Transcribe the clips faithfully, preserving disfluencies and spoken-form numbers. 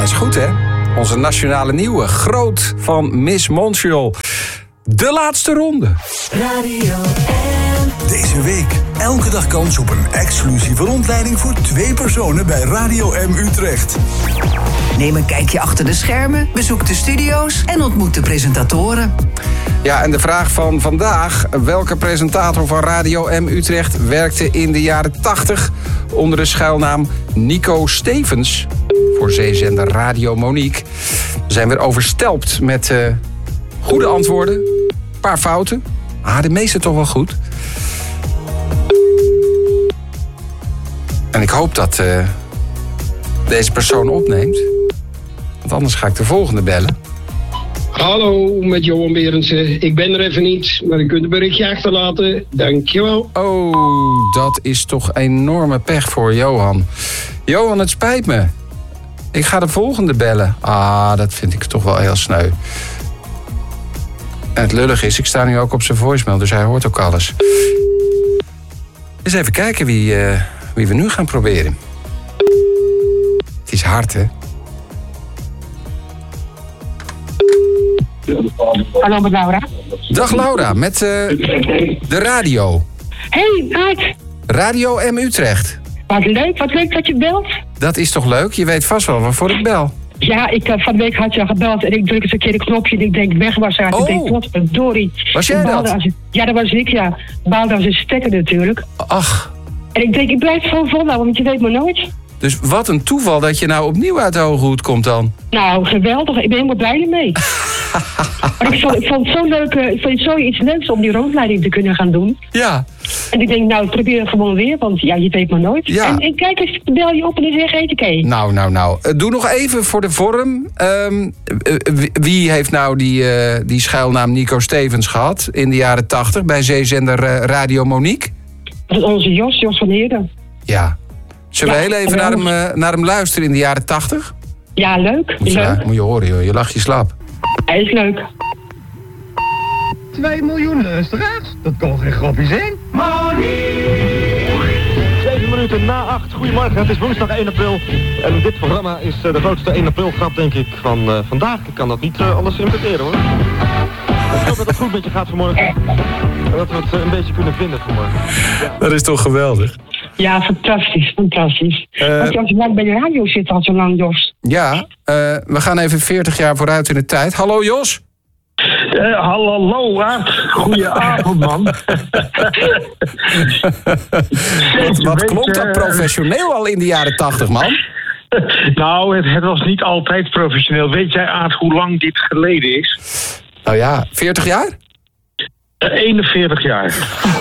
is goed, hè? Onze nationale nieuwe, Groot van Miss Montreal. De laatste ronde. Radio M. Deze week elke dag kans op een exclusieve rondleiding voor twee personen bij Radio M Utrecht. Neem een kijkje achter de schermen, bezoek de studio's en ontmoet de presentatoren. Ja, en de vraag van vandaag: welke presentator van Radio M Utrecht werkte in de jaren tachtig onder de schuilnaam Nico Stevens voor zeezender Radio Monique? We zijn weer overstelpt met uh, goede antwoorden, een paar fouten. Ah, de meeste toch wel goed. En ik hoop dat uh, deze persoon opneemt. Want anders ga ik de volgende bellen. Hallo, met Johan Berendsen. Ik ben er even niet, maar u kunt een berichtje achterlaten. Dankjewel. Oh, dat is toch enorme pech voor Johan. Johan, het spijt me. Ik ga de volgende bellen. Ah, dat vind ik toch wel heel sneu. En het lullig is, ik sta nu ook op zijn voicemail, dus hij hoort ook alles. Eens even kijken wie, uh, wie we nu gaan proberen. Het is hard, hè? Hallo, met Laura. Dag Laura, met uh, de radio. Hey, Aart. Radio M Utrecht. Wat leuk, wat leuk dat je belt. Dat is toch leuk? Je weet vast wel waarvoor ik bel. Ja, ik, uh, van de week had je al gebeld en ik druk eens een keer een knopje en ik denk weg was uit. Oh. Ik denk, wat verdorie. Was jij dat? Als, ja, dat was ik, ja. Baalde als een stekker natuurlijk. Ach. En ik denk, ik blijf gewoon volhouden, want je weet maar nooit. Dus wat een toeval dat je nou opnieuw uit de hoge hoed komt dan. Nou, geweldig. Ik ben helemaal blij ermee. Maar ik vond, ik vond het zo leuk, uh, ik vond het zo iets leuks om die rondleiding te kunnen gaan doen. Ja. En ik denk, nou, ik probeer het gewoon weer, want ja, je weet maar nooit. Ja. En, en kijk eens, bel je op en dan zeg je, oké. Nou, nou, nou. Uh, doe nog even voor de vorm. Um, uh, wie heeft nou die, uh, die schuilnaam Nico Stevens gehad in de jaren tachtig bij zeezender uh, Radio Monique? Dat is onze Jos, Jos van Heerden. Ja. Zullen we Ja, heel even naar hem, uh, naar hem luisteren in de jaren tachtig? Ja, leuk. Moet je, leuk. moet je horen, joh. Je lacht je slap. Hij is leuk. twee miljoen luisteraars? Dat kan geen grapje zijn. zeven minuten na acht. Goedemorgen, het is woensdag één april. En dit programma is uh, de grootste één april grap, denk ik, van uh, vandaag. Ik kan dat niet uh, anders interpreteren, hoor. Ik hoop dat het goed met je gaat vanmorgen. En dat we het uh, een beetje kunnen vinden vanmorgen. Ja. Dat is toch geweldig? Ja, fantastisch, fantastisch. Uh, Als je al zo lang bij de radio zit, al zo lang, Jos. Ja, uh, we gaan even veertig jaar vooruit in de tijd. Hallo Jos. Uh, hallo, Aart. Goedenavond, man. wat wat klopt dat professioneel al in de jaren tachtig, man? Nou, het, het was niet altijd professioneel. Weet jij, Aart, hoe lang dit geleden is? Nou ja, veertig jaar? eenenveertig jaar.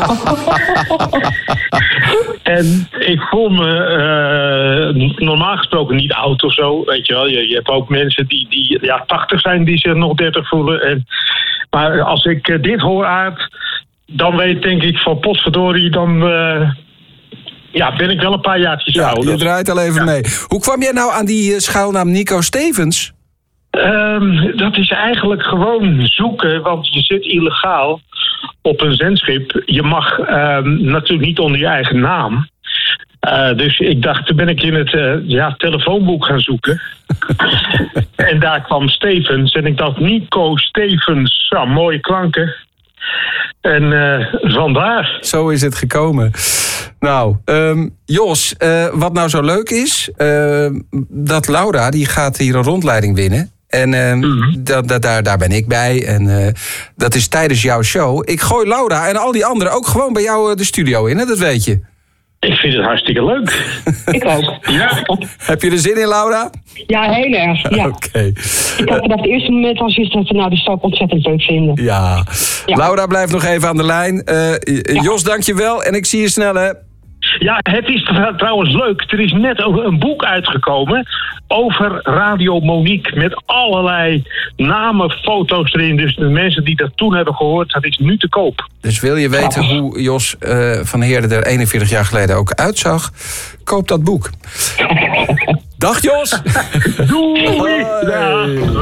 En ik voel me uh, normaal gesproken niet oud of zo, weet je wel. Je, je hebt ook mensen die, die ja, tachtig zijn die zich nog dertig voelen. En, maar als ik uh, dit hoor, Aart, dan weet denk ik van potverdorie, dan uh, ja, ben ik wel een paar jaartjes ja, ouder. Je draait al even ja. mee. Hoe kwam jij nou aan die uh, schuilnaam Nico Stevens? Um, dat is eigenlijk gewoon zoeken, want je zit illegaal op een zendschip. Je mag um, natuurlijk niet onder je eigen naam. Uh, dus ik dacht, toen ben ik in het uh, ja, telefoonboek gaan zoeken. En daar kwam Stevens. En ik dacht, Nico Stevens, ja, mooie klanken. En uh, vandaar. Zo is het gekomen. Nou, um, Jos, uh, wat nou zo leuk is, uh, dat Laura, die gaat hier een rondleiding winnen. En uh, mm-hmm. da, da, daar, daar ben ik bij. En uh, dat is tijdens jouw show. Ik gooi Laura en al die anderen ook gewoon bij jou de studio in, hè? Dat weet je. Ik vind het hartstikke leuk. Ik ook. Ja. Heb je er zin in, Laura? Ja, heel erg. Ja. Oké. Okay. Ik had op het eerste moment al zoiets dat we nou de stap ontzettend leuk vinden. Ja. ja. Laura, blijf nog even aan de lijn. Uh, ja. Jos, dank je wel. En ik zie je snel, hè? Ja, het is trouwens leuk. Er is net een boek uitgekomen over Radio Monique met allerlei namen, foto's erin. Dus de mensen die dat toen hebben gehoord, dat is nu te koop. Dus wil je weten hoe Jos uh, van Heerden er eenenveertig jaar geleden ook uitzag? Koop dat boek. Dag Jos! Doei!